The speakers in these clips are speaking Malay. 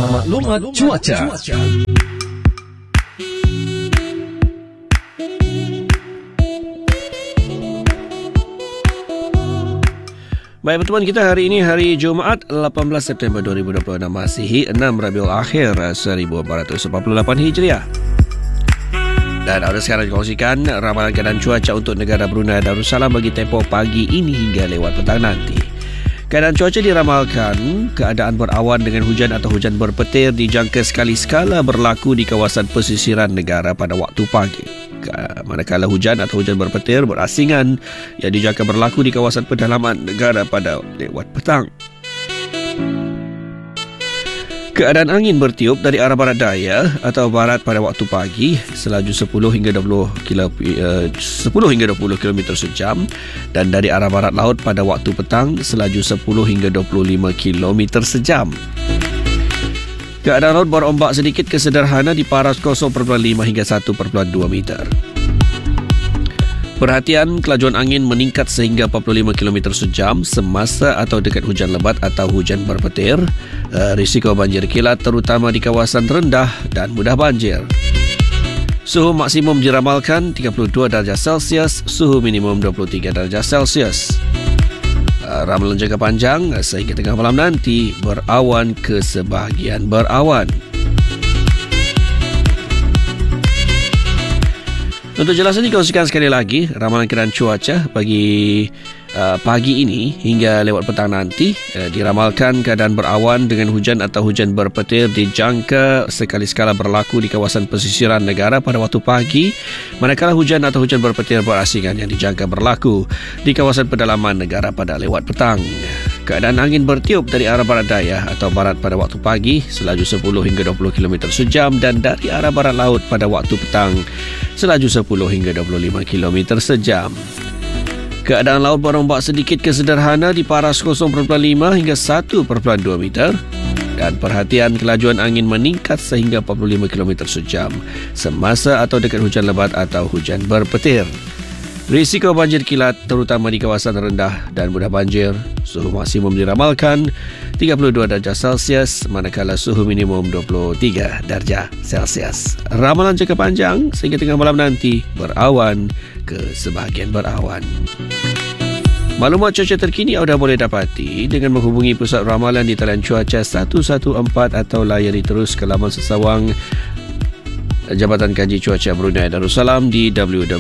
Maklumat cuaca. Baik teman kita, hari ini hari Jumaat 18 September 2026 Masihi, 6 Rabiul Akhir 1448 Hijriah. Dan ada sekarang dikongsikan ramalan keadaan cuaca untuk negara Brunei Darussalam bagi tempoh pagi ini hingga lewat petang nanti. Keadaan cuaca diramalkan keadaan berawan dengan hujan atau hujan berpetir dijangka sekali skala berlaku di kawasan pesisiran negara pada waktu pagi. Manakala hujan atau hujan berpetir berasingan yang dijangka berlaku di kawasan pedalaman negara pada lewat petang. Keadaan angin bertiup dari arah barat daya atau barat pada waktu pagi selaju 10 hingga 20 km sejam dan dari arah barat laut pada waktu petang selaju 10 hingga 25 km sejam. Keadaan laut berombak sedikit kesederhana di paras 0.5 hingga 1.2 meter. Perhatian, kelajuan angin meningkat sehingga 45 km sejam semasa atau dekat hujan lebat atau hujan berpetir. Risiko banjir kilat terutama di kawasan rendah dan mudah banjir. Suhu maksimum diramalkan 32 darjah Celsius, suhu minimum 23 darjah Celsius. Ramalan jangka panjang sehingga tengah malam nanti berawan ke sebahagian berawan. Untuk jelasan dikongsikan sekali lagi, ramalan keadaan cuaca bagi pagi ini hingga lewat petang nanti diramalkan keadaan berawan dengan hujan atau hujan berpetir dijangka sekali skala berlaku di kawasan pesisiran negara pada waktu pagi, manakala hujan atau hujan berpetir berasingan yang dijangka berlaku di kawasan pedalaman negara pada lewat petang. Keadaan angin bertiup dari arah barat daya atau barat pada waktu pagi selaju 10 hingga 20 km sejam dan dari arah barat laut pada waktu petang selaju 10 hingga 25 km sejam. Keadaan laut berombak sedikit kesederhana di paras 0.5 hingga 1.2 meter dan perhatian kelajuan angin meningkat sehingga 45 km sejam semasa atau dekat hujan lebat atau hujan berpetir. Risiko banjir kilat terutama di kawasan rendah dan mudah banjir. Suhu maksimum diramalkan 32 darjah Celsius manakala suhu minimum 23 darjah Celsius. Ramalan jangka panjang sehingga tengah malam nanti berawan ke sebahagian berawan. Maklumat cuaca terkini anda boleh dapati dengan menghubungi Pusat Ramalan di talian cuaca 114 atau layari terus ke laman sesawang Jabatan Kaji Cuaca Brunei Darussalam di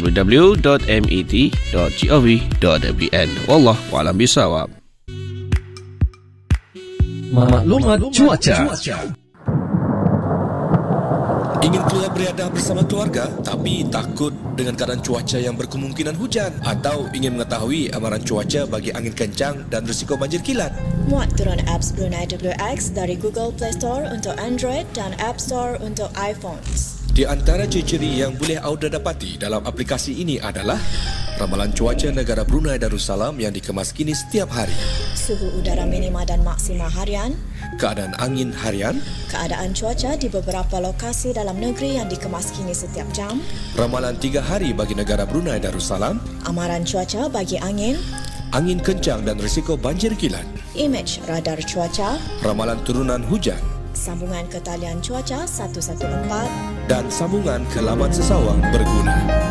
www.met.gov.bn. Wallahu a'lam bishawab. Maklumat cuaca. Ingin keluar beriadah bersama keluarga tapi takut dengan keadaan cuaca yang berkemungkinan hujan, atau ingin mengetahui amaran cuaca bagi angin kencang dan risiko banjir kilat? Muat turun apps Brunei WX dari Google Play Store untuk Android dan App Store untuk iPhones. Di antara ciri-ciri yang boleh anda dapati dalam aplikasi ini adalah ramalan cuaca negara Brunei Darussalam yang dikemas kini setiap hari, suhu udara minima dan maksima harian, keadaan angin harian, keadaan cuaca di beberapa lokasi dalam negeri yang dikemas kini setiap jam, ramalan 3 hari bagi negara Brunei Darussalam, amaran cuaca bagi angin kencang dan risiko banjir kilat, imej radar cuaca, ramalan turunan hujan, sambungan ke talian cuaca 114 dan sambungan ke laman sesawang berguna.